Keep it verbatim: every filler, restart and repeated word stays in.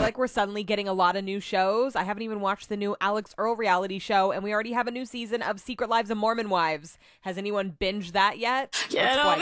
feel like we're suddenly getting a lot of new shows. I haven't even watched the new Alex Earl reality show, and we already have a new season of Secret Lives of Mormon Wives. Has anyone binged that yet? Get Let's on